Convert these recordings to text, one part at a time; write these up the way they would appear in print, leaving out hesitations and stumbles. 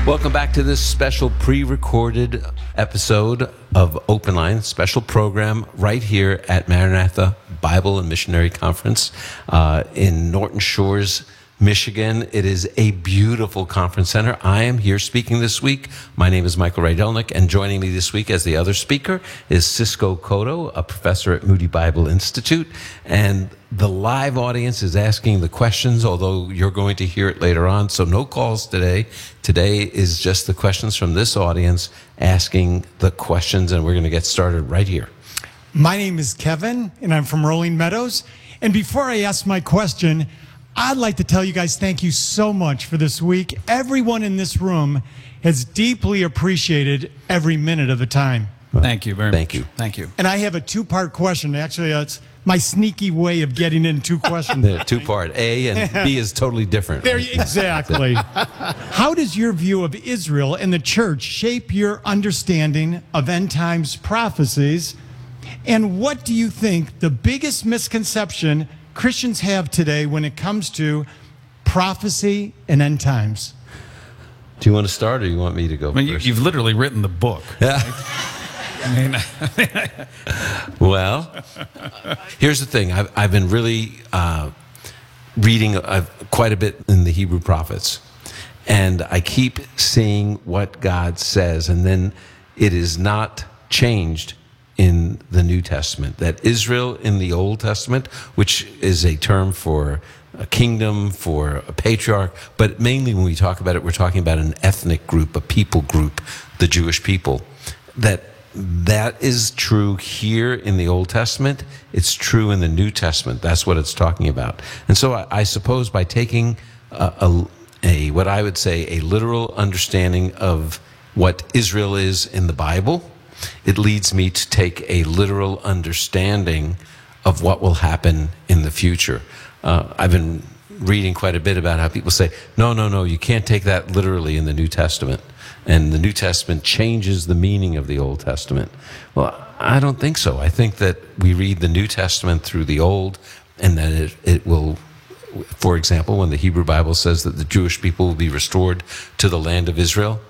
Welcome back to this special pre-recorded episode of Open Line, special program right here at Maranatha Bible and Missionary Conference in Norton Shores, Michigan. It is a beautiful conference center. I am here speaking this week. My name is Michael Rydelnik, and joining me this week as the other speaker is Cisco Cotto, a professor at Moody Bible Institute. And the live audience is asking the questions, although you're going to hear it later on. So no calls today. Today is just the questions from this audience asking the questions, and we're going to get started right here. My name is Kevin, and I'm from Rolling Meadows. And before I ask my question, I'd like to tell you guys thank you so much for this week. Everyone in this room has deeply appreciated every minute of the time. Thank you very much. Thank you. Thank you. And I have a two-part question. Actually, it's my sneaky way of getting in two questions. The two-part. A and B is totally different. Exactly. How does your view of Israel and the church shape your understanding of end times prophecies? And what do you think the biggest misconception Christians have today when it comes to prophecy and end times? Do you want to start, or you want me to go first? You've literally written the book. Yeah. I mean, Well, here's the thing. I've been really reading quite a bit in the Hebrew prophets, and I keep seeing what God says, and then it is not changed in the New Testament. That Israel in the Old Testament, which is a term for a kingdom, for a patriarch, but mainly when we talk about it, we're talking about an ethnic group, a people group, the Jewish people. That is true here in the Old Testament. It's true in the New Testament. That's what it's talking about. And so I suppose by taking what I would say a literal understanding of what Israel is in the Bible, it leads me to take a literal understanding of what will happen in the future. I've been reading quite a bit about how people say, no, you can't take that literally in the New Testament. And the New Testament changes the meaning of the Old Testament. Well, I don't think so. I think that we read the New Testament through the Old, and that it will, for example, when the Hebrew Bible says that the Jewish people will be restored to the land of Israel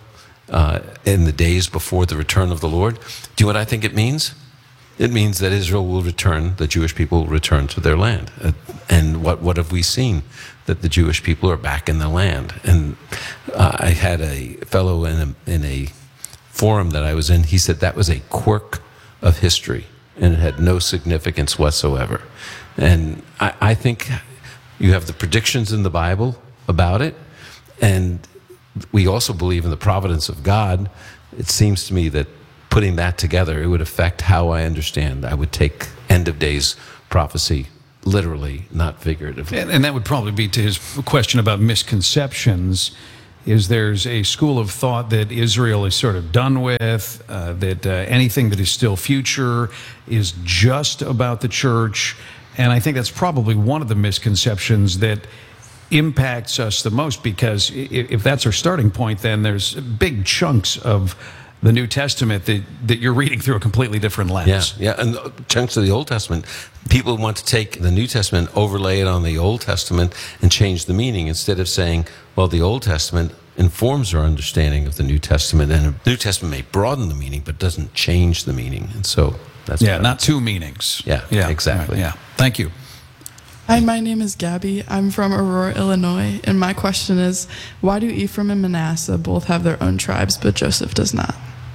in the days before the return of the Lord, do you know what I think it means? It means that Israel will return, the Jewish people will return to their land. And what have we seen? That the Jewish people are back in the land. And I had a fellow in a forum that I was in, he said that was a quirk of history, and it had no significance whatsoever. And I think you have the predictions in the Bible about it, and we also believe in the providence of God. It seems to me that putting that together, it would affect how I understand. I would take end of days prophecy literally, not figuratively. and that would probably be to his question about misconceptions. Is there's a school of thought that Israel is sort of done with, that anything that is still future is just about the church. And I think that's probably one of the misconceptions that impacts us the most, because if that's our starting point, then there's big chunks of the New Testament that you're reading through a completely different lens. Yeah, and chunks of the Old Testament. People want to take the New Testament, overlay it on the Old Testament, and change the meaning, instead of saying, well, the Old Testament informs our understanding of the New Testament, and the New Testament may broaden the meaning, but doesn't change the meaning. And so that's not two meanings. Yeah, exactly. Right, yeah. Thank you. Hi, my name is Gabby. I'm from Aurora, Illinois, and my question is, why do Ephraim and Manasseh both have their own tribes, but Joseph does not?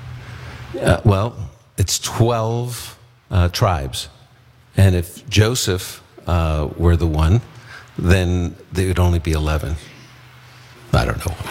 Well, it's 12 tribes. And if Joseph were the one, then there would only be 11. I don't know.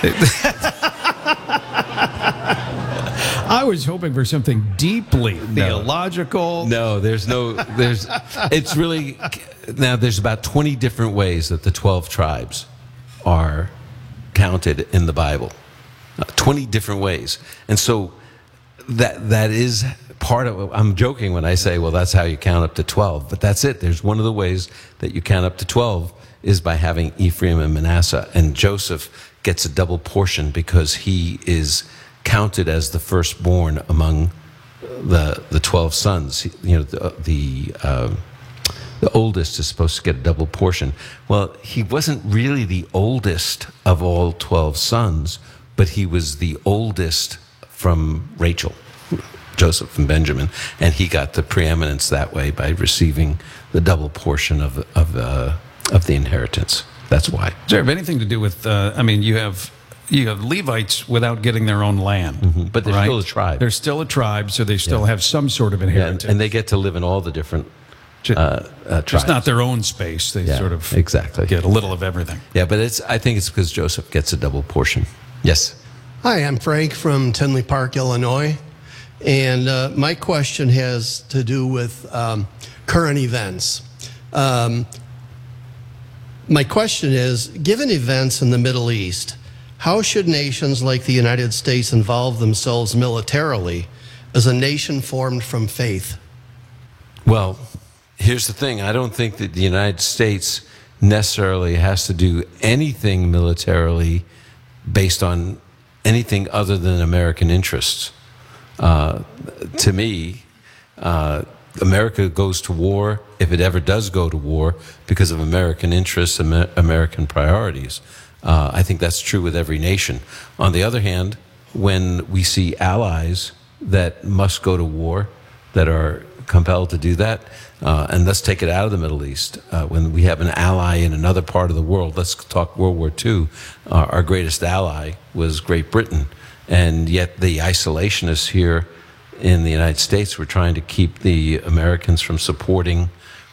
I was hoping for something deeply theological. No, it's really, now there's about 20 different ways that the 12 tribes are counted in the Bible. 20 different ways. And so that is part of, I'm joking when I say, well, that's how you count up to 12, but that's it. There's one of the ways that you count up to 12 is by having Ephraim and Manasseh, and Joseph gets a double portion because he is counted as the firstborn among the 12 sons. You know, the oldest is supposed to get a double portion. Well, he wasn't really the oldest of all 12 sons, but he was the oldest from Rachel, Joseph and Benjamin, and he got the preeminence that way by receiving the double portion of the inheritance. That's why. Does it have anything to do with? You have Levites without getting their own land, But they're still a tribe. They're still a tribe, so they still have some sort of inheritance. And they get to live in all the different tribes. It's not their own space. They sort of exactly get a little of everything. Yeah, but I think it's because Joseph gets a double portion. Yes. Hi, I'm Frank from Tinley Park, Illinois. And my question has to do with current events. My question is, given events in the Middle East, how should nations like the United States involve themselves militarily as a nation formed from faith? Well, here's the thing. I don't think that the United States necessarily has to do anything militarily based on anything other than American interests. To me, America goes to war, if it ever does go to war, because of American interests and American priorities. I think that's true with every nation. On the other hand, when we see allies that must go to war, that are compelled to do that, and let's take it out of the Middle East. When we have an ally in another part of the world, let's talk World War II, our greatest ally was Great Britain, and yet the isolationists here in the United States were trying to keep the Americans from supporting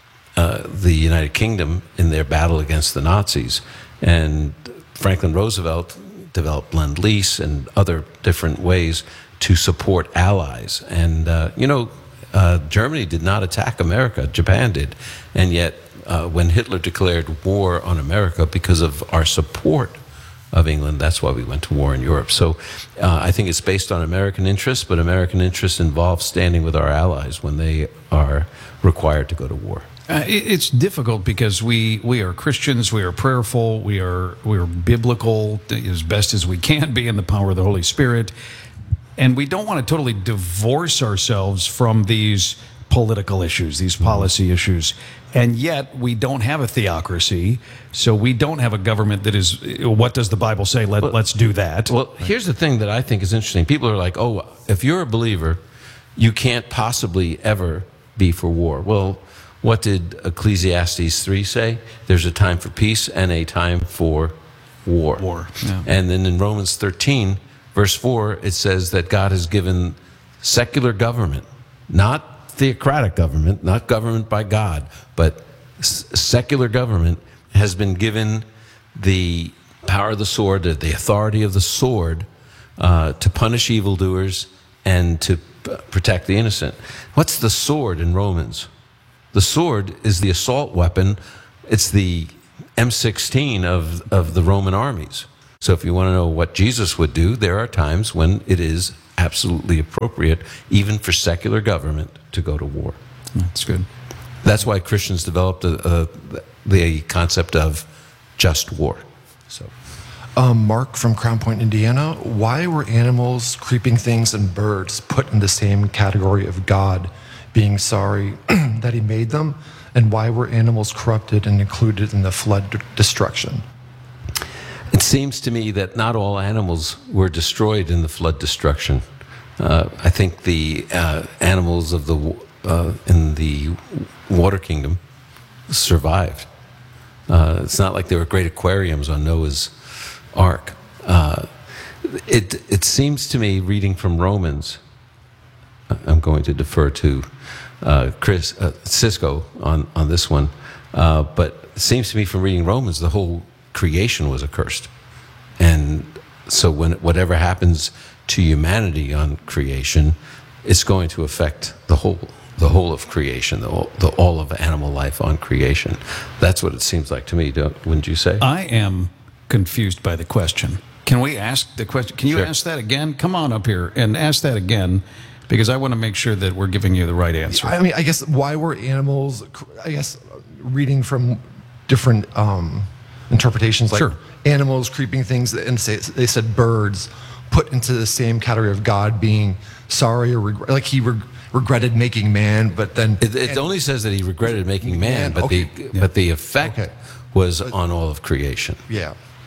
the United Kingdom in their battle against the Nazis. And Franklin Roosevelt developed Lend-Lease and other different ways to support allies. And, Germany did not attack America, Japan did. And yet, when Hitler declared war on America because of our support of England, that's why we went to war in Europe. So I think it's based on American interests, but American interests involve standing with our allies when they are required to go to war. It's difficult because we are Christians, we are prayerful, we are biblical as best as we can be in the power of the Holy Spirit, and we don't want to totally divorce ourselves from these political issues, these policy issues, and yet we don't have a theocracy, so we don't have a government that is, what does the Bible say, let's do that. Well, here's the thing that I think is interesting. People are like, oh, if you're a believer, you can't possibly ever be for war. Well, what did Ecclesiastes 3 say? There's a time for peace and a time for war. Yeah. And then in Romans 13, verse 4, it says that God has given secular government, not theocratic government, not government by God, but secular government has been given the power of the sword, the authority of the sword, to punish evildoers and to protect the innocent. What's the sword in Romans? The sword is the assault weapon. It's the M16 of the Roman armies. So if you want to know what Jesus would do, there are times when it is absolutely appropriate, even for secular government, to go to war. That's good. That's why Christians developed the concept of just war. So, Mark from Crown Point, Indiana. Why were animals, creeping things, and birds put in the same category of God being sorry that he made them? And why were animals corrupted and included in the flood destruction? It seems to me that not all animals were destroyed in the flood destruction. I think the animals of in the water kingdom survived. It's not like there were great aquariums on Noah's Ark. It seems to me, reading from Romans, I'm going to defer to Cisco on this one, but it seems to me from reading Romans, the whole creation was accursed. And so whatever happens to humanity on creation, it's going to affect the whole of creation, all of animal life on creation. That's what it seems like to me, wouldn't you say? I am confused by the question. Can we ask the question? Can you Sure. ask that again? Come on up here and ask that again, because I want to make sure that we're giving you the right answer. I mean, I guess, why were animals, I guess, reading from different interpretations, like Sure. animals, creeping things, and they said birds, put into the same category of God being sorry or like he regretted making man, but then It only says that he regretted making man, but okay. the effect was on all of creation. yeah.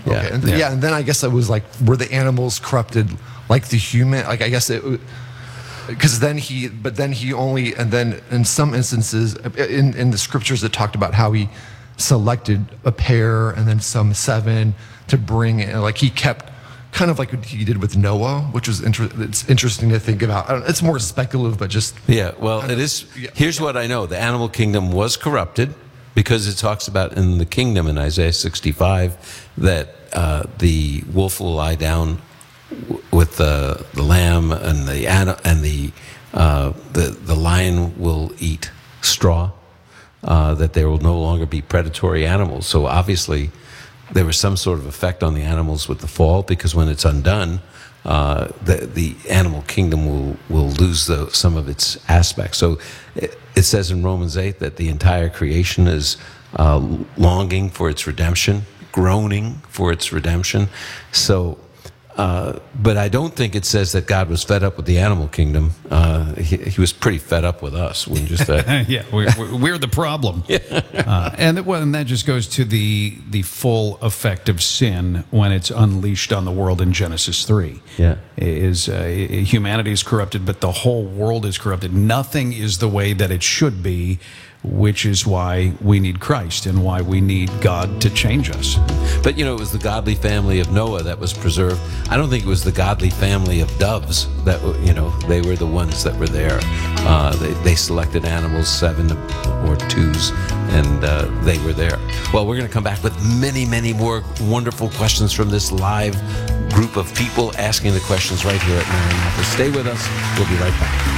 Yeah. Okay. And then I guess it was like, were the animals corrupted like the human? Like, I guess it, because then he only, and then in some instances in the scriptures it talked about how he selected a pair and then some 7 to bring in, like he kept kind of like what he did with Noah, which was it's interesting to think about. I don't, it's more speculative, but just Yeah, well, it is. Here's what I know: the animal kingdom was corrupted because it talks about in the kingdom in Isaiah 65 that the wolf will lie down with the lamb, and the lion will eat straw. That there will no longer be predatory animals. So obviously, there was some sort of effect on the animals with the fall, because when it's undone, the animal kingdom will lose some of its aspects. So it says in Romans 8 that the entire creation is longing for its redemption, groaning for its redemption. So, but I don't think it says that God was fed up with the animal kingdom. He was pretty fed up with us, wouldn't you say? Yeah, we're the problem. And that just goes to the full effect of sin when it's unleashed on the world in Genesis 3. Yeah. Humanity is corrupted, but the whole world is corrupted. Nothing is the way that it should be, which is why we need Christ and why we need God to change us. But, it was the godly family of Noah that was preserved. I don't think it was the godly family of doves that, they were the ones that were there. They selected animals, 7 or 2s, and they were there. Well, we're going to come back with many, many more wonderful questions from this live group of people asking the questions right here at Maranatha. Stay with us. We'll be right back.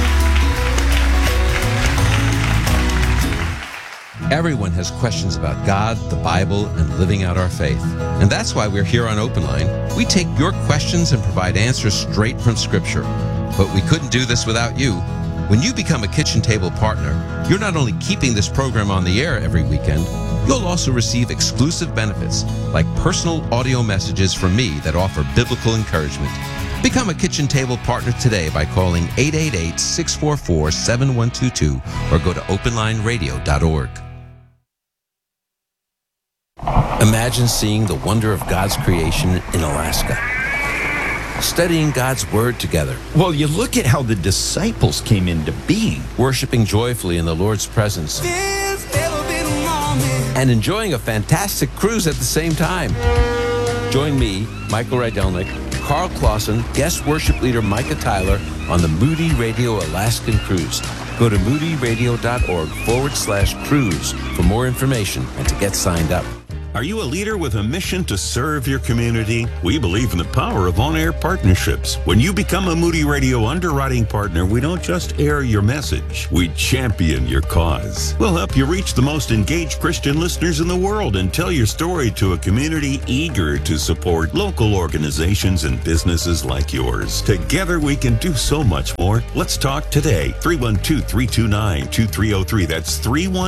Everyone has questions about God, the Bible, and living out our faith. And that's why we're here on Open Line. We take your questions and provide answers straight from Scripture. But we couldn't do this without you. When you become a Kitchen Table partner, you're not only keeping this program on the air every weekend, you'll also receive exclusive benefits like personal audio messages from me that offer biblical encouragement. Become a Kitchen Table partner today by calling 888-644-7122 or go to openlineradio.org. Imagine seeing the wonder of God's creation in Alaska, studying God's Word together. Well, you look at how the disciples came into being. Worshiping joyfully in the Lord's presence. And enjoying a fantastic cruise at the same time. Join me, Michael Rydelnik, Carl Clausen, guest worship leader Micah Tyler on the Moody Radio Alaskan Cruise. Go to moodyradio.org/cruise for more information and to get signed up. Are you a leader with a mission to serve your community? We believe in the power of on-air partnerships. When you become a Moody Radio underwriting partner, we don't just air your message, we champion your cause. We'll help you reach the most engaged Christian listeners in the world and tell your story to a community eager to support local organizations and businesses like yours. Together we can do so much more. Let's talk today. 312-329-2303. That's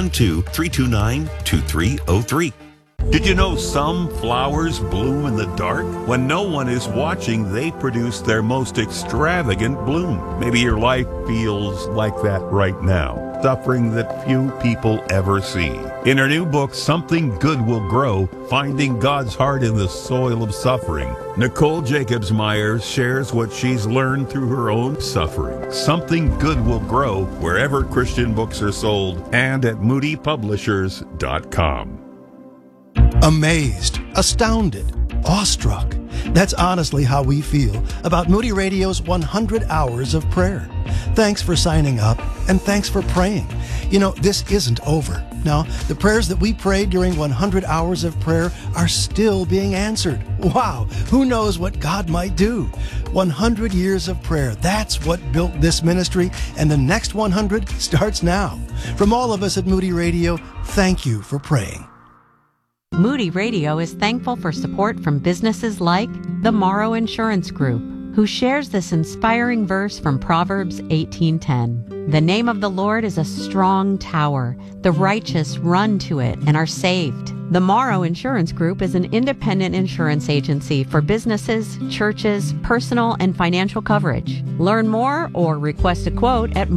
312-329-2303. Did you know some flowers bloom in the dark? When no one is watching, they produce their most extravagant bloom. Maybe your life feels like that right now, suffering that few people ever see. In her new book, Something Good Will Grow, Finding God's Heart in the Soil of Suffering, Nicole Jacobs Myers shares what she's learned through her own suffering. Something Good Will Grow wherever Christian books are sold and at moodypublishers.com. Amazed, astounded, awestruck. That's honestly how we feel about Moody Radio's 100 Hours of Prayer. Thanks for signing up, and thanks for praying. This isn't over. Now, the prayers that we prayed during 100 Hours of Prayer are still being answered. Wow, who knows what God might do? 100 years of prayer, that's what built this ministry, and the next 100 starts now. From all of us at Moody Radio, thank you for praying. Moody Radio is thankful for support from businesses like the Morrow Insurance Group, who shares this inspiring verse from Proverbs 18:10. The name of the Lord is a strong tower. The righteous run to it and are saved. The Morrow Insurance Group is an independent insurance agency for businesses, churches, personal and financial coverage. Learn more or request a quote at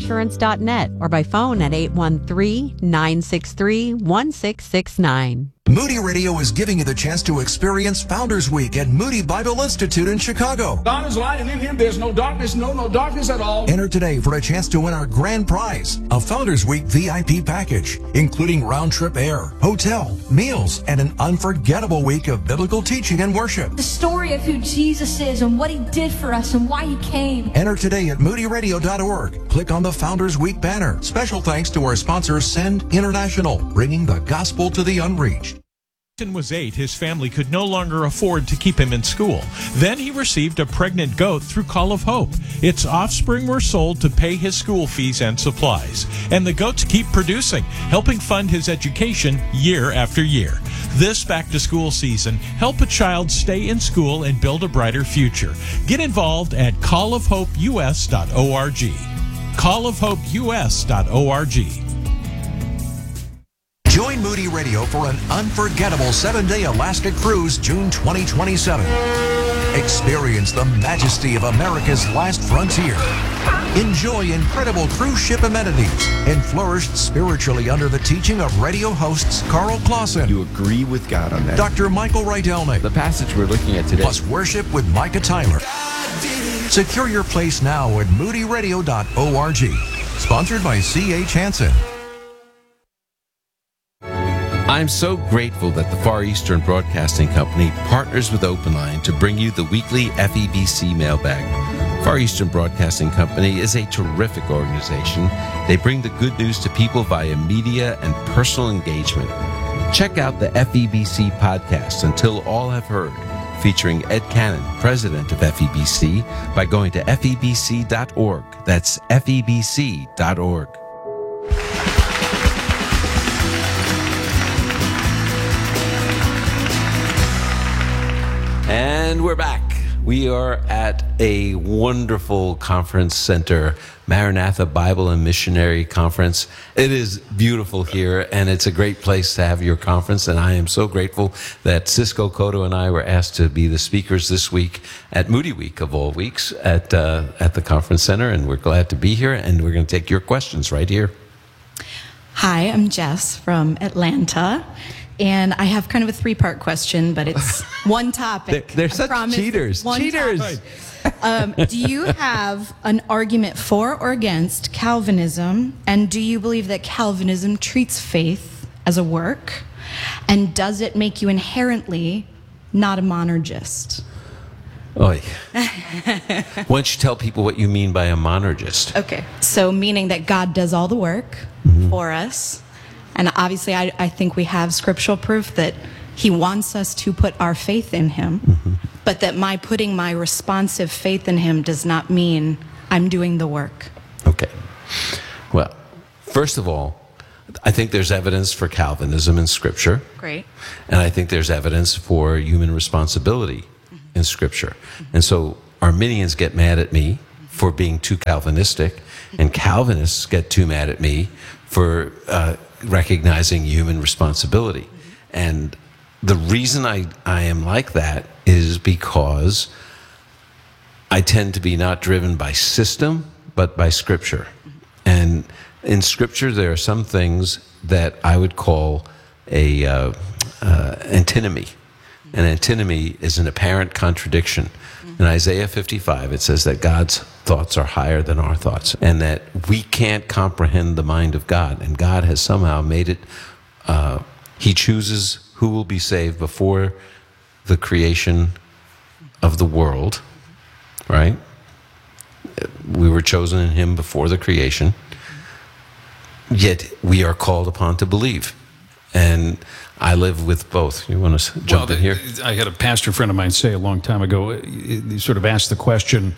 morrowinsurance.net or by phone at 813-963-1669. Moody Radio is giving you the chance to experience Founders Week at Moody Bible Institute in Chicago. God is light, and in him there's no darkness, no darkness at all. Enter today for a chance to win our grand prize, a Founders Week VIP package, including round-trip air, hotel, meals, and an unforgettable week of biblical teaching and worship. The story of who Jesus is and what he did for us and why he came. Enter today at moodyradio.org. Click on the Founders Week banner. Special thanks to our sponsor, Send International, bringing the gospel to the unreached. When he was 8, his family could no longer afford to keep him in school. Then he received a pregnant goat through Call of Hope. Its offspring were sold to pay his school fees and supplies. And the goats keep producing, helping fund his education year after year. This back-to-school season, help a child stay in school and build a brighter future. Get involved at callofhopeus.org. callofhopeus.org. Join Moody Radio for an unforgettable 7-day Alaska cruise June 2027. Experience the majesty of America's last frontier. Enjoy incredible cruise ship amenities and flourish spiritually under the teaching of radio hosts Carl Clausen. You agree with God on that? Dr. Michael Rydelnik. The passage we're looking at today. Plus worship with Micah Tyler. Secure your place now at moodyradio.org. Sponsored by C.H. Hansen. I'm so grateful that the Far Eastern Broadcasting Company partners with OpenLine to bring you the weekly FEBC mailbag. Far Eastern Broadcasting Company is a terrific organization. They bring the good news to people via media and personal engagement. Check out the FEBC podcast, Until All Have Heard, featuring Ed Cannon, president of FEBC, by going to febc.org. That's febc.org. And we're back. We are at a wonderful conference center, Maranatha Bible and Missionary Conference. It is beautiful here, and it's a great place to have your conference. And I am so grateful that Cisco Cotto and I were asked to be the speakers this week at Moody Week, of all weeks, at the conference center. And we're glad to be here, and we're going to take your questions right here. Hi, I'm Jess from Atlanta. And I have kind of a 3-part question, but it's one topic. They're such cheaters. Cheaters. Do you have an argument for or against Calvinism? And do you believe that Calvinism treats faith as a work? And does it make you inherently not a monergist? Oy. Why don't you tell people what you mean by a monergist? Okay. So meaning that God does all the work for us. And obviously, I think we have scriptural proof that he wants us to put our faith in him, but that my putting my responsive faith in him does not mean I'm doing the work. Okay. Well, first of all, I think there's evidence for Calvinism in Scripture. Great. And I think there's evidence for human responsibility in Scripture. And so Arminians get mad at me for being too Calvinistic, and Calvinists get too mad at me for recognizing human responsibility. And the reason I am like that is because I tend to be not driven by system, but by Scripture. And in Scripture, there are some things that I would call a antinomy. An antinomy is an apparent contradiction. In Isaiah 55, it says that God's thoughts are higher than our thoughts, and that we can't comprehend the mind of God. And God has somehow made it, he chooses who will be saved before the creation of the world, right? We were chosen in him before the creation, yet we are called upon to believe. And I live with both. You want to jump in here? I had a pastor friend of mine say a long time ago, he sort of asked the question,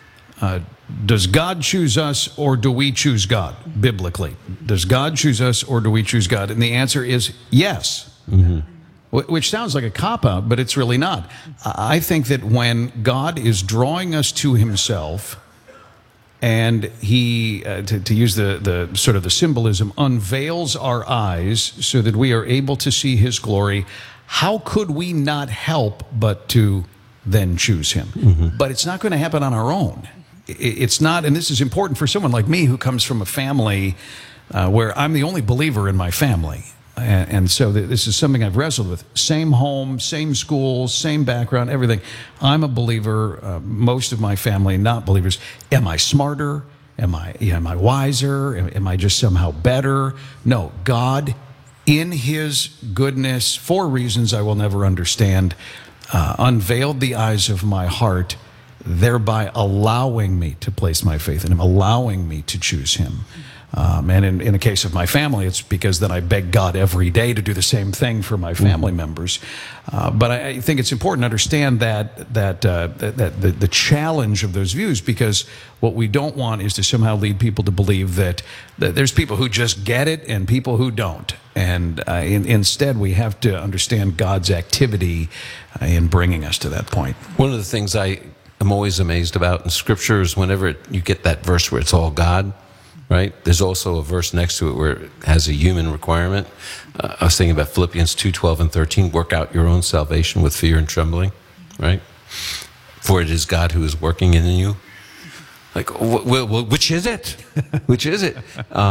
does God choose us or do we choose God, biblically? Does God choose us or do we choose God? And the answer is yes. Mm-hmm. Which sounds like a cop-out, but it's really not. I think that when God is drawing us to himself, and he, to use the sort of the symbolism, unveils our eyes so that we are able to see his glory, how could we not help but to then choose him? Mm-hmm. But it's not going to happen on our own. It's not, and this is important for someone like me who comes from a family where I'm the only believer in my family. And so this is something I've wrestled with. Same home, same school, same background, everything. I'm a believer. Most of my family not believers. Am I smarter? Am I wiser? Am I just somehow better? No, God, in His goodness, for reasons I will never understand, unveiled the eyes of my heart, thereby allowing me to place my faith in Him, allowing me to choose Him. And in the case of my family, it's because then I beg God every day to do the same thing for my family members. But I think it's important to understand that the challenge of those views, because what we don't want is to somehow lead people to believe that there's people who just get it and people who don't. And instead, we have to understand God's activity in bringing us to that point. One of the things I am always amazed about in Scripture is whenever you get that verse where it's all God, right? There's also a verse next to it where it has a human requirement. I was thinking about Philippians 2:12 and 13. Work out your own salvation with fear and trembling, right? For it is God who is working in you. Like, which is it? Which is it?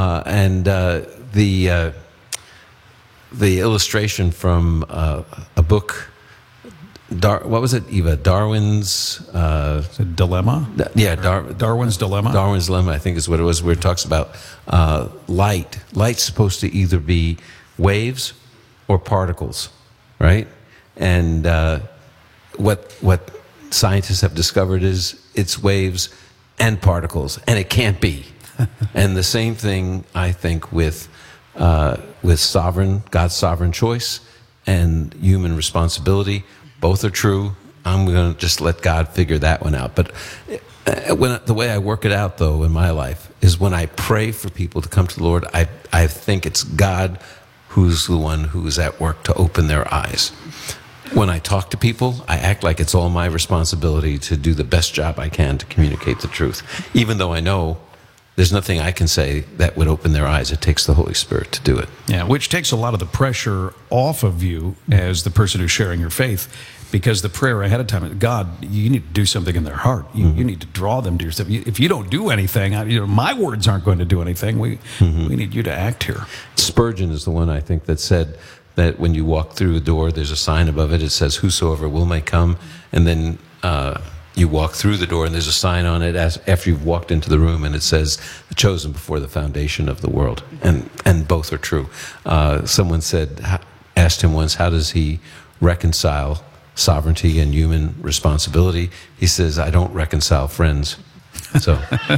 The illustration from a book. What was it, Eva? Darwin's Dilemma? Yeah, Darwin's Dilemma? Darwin's Dilemma, I think is what it was, where it talks about light. Light's supposed to either be waves or particles, right? And what scientists have discovered is it's waves and particles, and it can't be. And the same thing, I think, with God's sovereign choice and human responsibility. Both are true. I'm going to just let God figure that one out. But the way I work it out, though, in my life is when I pray for people to come to the Lord, I think it's God who's the one who is at work to open their eyes. When I talk to people, I act like it's all my responsibility to do the best job I can to communicate the truth, even though I know there's nothing I can say that would open their eyes. It takes the Holy Spirit to do it. Yeah, which takes a lot of the pressure off of you as the person who's sharing your faith, because the prayer ahead of time, God, you need to do something in their heart. You need to draw them to yourself. If you don't do anything, my words aren't going to do anything. We need you to act here. Spurgeon is the one, I think, that said that when you walk through a door, there's a sign above it. It says, whosoever will may come. And then you walk through the door and there's a sign on it after you've walked into the room, and it says chosen before the foundation of the world. And both are true. Someone asked him once, how does he reconcile sovereignty and human responsibility? He says, I don't reconcile friends. So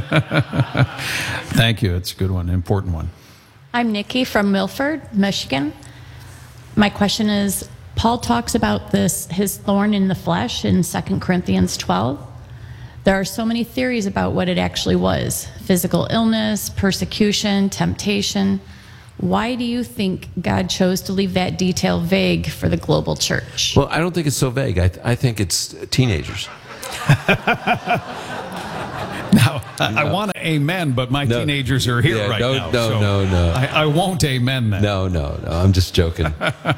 thank you. It's a good one, an important one. I'm Nikki from Milford, Michigan. My question is, Paul talks about his thorn in the flesh in 2 Corinthians 12. There are so many theories about what it actually was: physical illness, persecution, temptation. Why do you think God chose to leave that detail vague for the global church? Well, I don't think it's so vague. I think it's teenagers. Now, I want to amen, but my teenagers are here now. No. I won't amen that. No. I'm just joking.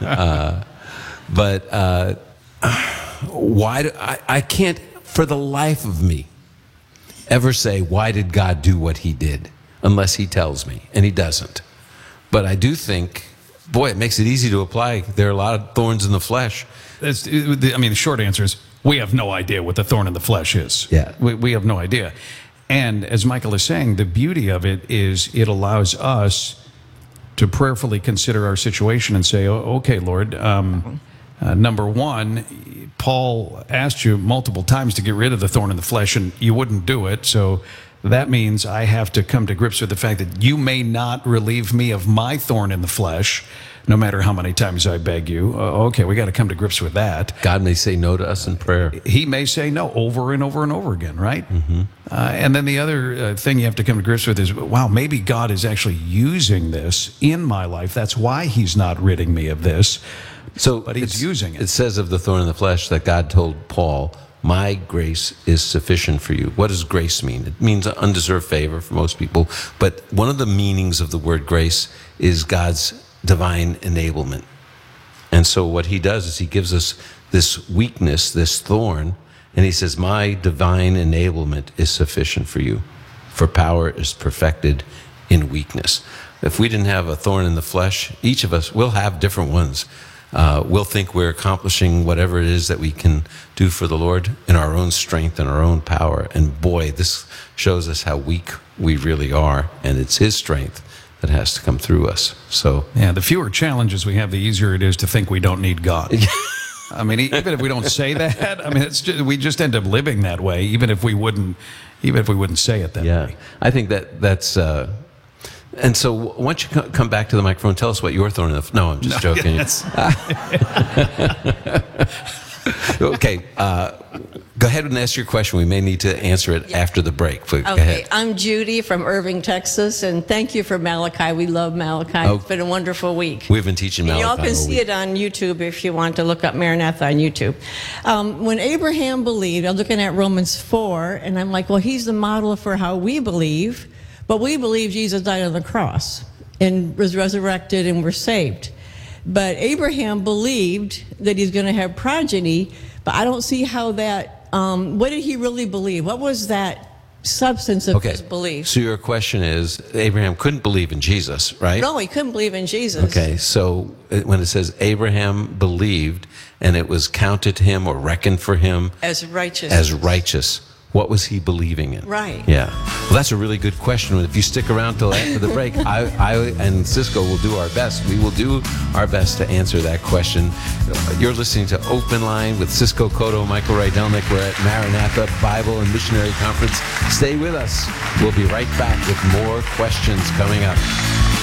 But why do I can't for the life of me ever say, why did God do what He did, unless He tells me, and He doesn't. But I do think, boy, it makes it easy to apply. There are a lot of thorns in the flesh. The short answer is we have no idea what the thorn in the flesh is. Yeah. We have no idea. And as Michael is saying, the beauty of it is it allows us to prayerfully consider our situation and say, okay, Lord, number one, Paul asked you multiple times to get rid of the thorn in the flesh, and you wouldn't do it. So that means I have to come to grips with the fact that you may not relieve me of my thorn in the flesh, no matter how many times I beg you. Okay, we got to come to grips with that. God may say no to us in prayer. He may say no over and over and over again, right? And then the other thing you have to come to grips with is, wow, maybe God is actually using this in my life. That's why He's not ridding me of this. But He's using it. It says of the thorn in the flesh that God told Paul, my grace is sufficient for you. What does grace mean? It means undeserved favor for most people. But one of the meanings of the word grace is God's divine enablement. And so what He does is He gives us this weakness, this thorn, and He says, my divine enablement is sufficient for you, for power is perfected in weakness. If we didn't have a thorn in the flesh, each of us will have different ones. We'll think we're accomplishing whatever it is that we can do for the Lord in our own strength and our own power. And boy, this shows us how weak we really are, and it's His strength that has to come through us. So yeah, the fewer challenges we have, the easier it is to think we don't need God. I mean, even if we don't say that, I mean, we just end up living that way, even if we wouldn't say it that way. I think that's. And so, once you come back to the microphone, tell us what you're throwing in the. No, I'm just joking. Okay, go ahead and ask your question. We may need to answer it after the break. Please, go ahead. I'm Judy from Irving, Texas, and thank you for Malachi. We love Malachi. It's been a wonderful week. We've been teaching Malachi. Y'all can see it on YouTube if you want to look up Maranatha on YouTube. When Abraham believed, I'm looking at Romans 4, and I'm like, well, he's the model for how we believe, but we believe Jesus died on the cross and was resurrected and we're saved. But Abraham believed that he's going to have progeny, but I don't see how that, what did he really believe? What was that substance of his belief? So your question is, Abraham couldn't believe in Jesus, right? No, he couldn't believe in Jesus. Okay, so when it says Abraham believed and it was counted to him or reckoned for him as righteous. What was he believing in? Right. Yeah. Well, that's a really good question. If you stick around till after the break, I and Cisco will do our best. We will do our best to answer that question. You're listening to Open Line with Cisco Cotto, Michael Rydelnik. We're at Maranatha Bible and Missionary Conference. Stay with us. We'll be right back with more questions coming up.